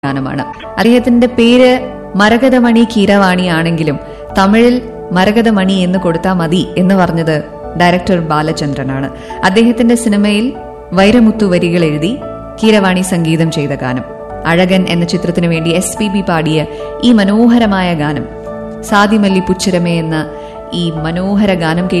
ഗാനമാണ്. അദ്ദേഹത്തിന്റെ പേര് മരകതമണി കീരവാണി ആണെങ്കിലും തമിഴിൽ മരകതമണി എന്ന് കൊടുത്താൽ മതി എന്ന് പറഞ്ഞത് ഡയറക്ടർ ബാലചന്ദ്രനാണ്. അദ്ദേഹത്തിന്റെ സിനിമയിൽ വൈരമുത്തു വരികൾ എഴുതി കീരവാണി സംഗീതം ചെയ്ത ഗാനം. അഴകൻ എന്ന ചിത്രത്തിനു വേണ്ടി SPB പാടിയ ഈ മനോഹരമായ ഗാനം, സാദിമല്ലി പുച്ചിരമേ എന്ന ഈ മനോഹര ഗാനം